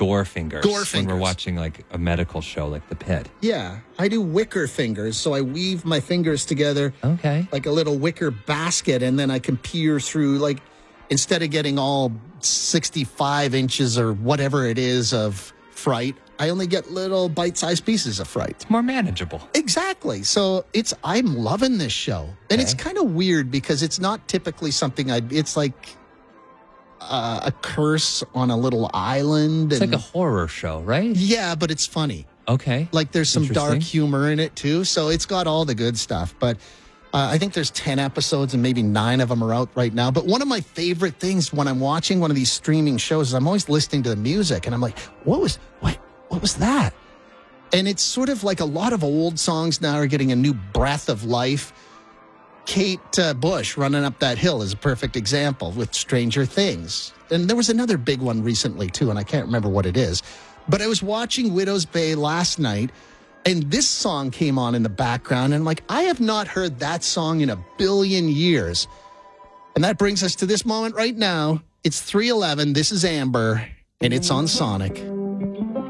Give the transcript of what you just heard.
gore fingers. Gore When fingers. we're watching like a medical show like The Pit. Yeah, I do wicker fingers. So I weave my fingers together Okay. like a little wicker basket, and then I can peer through, like, instead of getting all 65 inches or whatever it is of fright, I only get little bite-sized pieces of fright. It's more manageable. Exactly. So I'm loving this show. And it's Okay. kind of weird because it's not typically something it's like a curse on a little island. It's like a horror show, right? Yeah, but it's funny. Okay. Like there's some dark Interesting. humor in it too. So it's got all the good stuff. But I think there's 10 episodes and maybe 9 of them are out right now. But one of my favorite things when I'm watching one of these streaming shows is I'm always listening to the music and I'm like, what was that? And it's sort of like a lot of old songs now are getting a new breath of life. Kate Bush, Running Up That Hill, is a perfect example with Stranger Things. And there was another big one recently, too, and I can't remember what it is. But I was watching Widow's Bay last night, and this song came on in the background, and I'm like, I have not heard that song in a billion years. And that brings us to this moment right now. It's 3:11. This is Amber, and it's on Sonic.